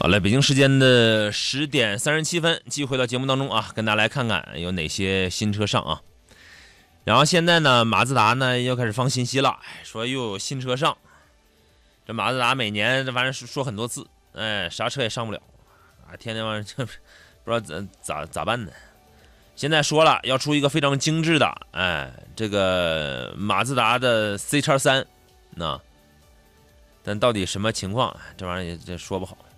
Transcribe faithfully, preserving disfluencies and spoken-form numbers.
好嘞，北京时间的十点三十七分，继续回到节目当中啊，跟大家来看看有哪些新车上啊。然后现在呢，马自达呢又开始放信息了，说又有新车上。这马自达每年反正说很多次，哎，啥车也上不了啊，天天晚上这不知道咋咋咋办呢。现在说了要出一个非常精致的，哎，这个马自达的 C 叉三，那，但到底什么情况，这玩意儿也这说不好。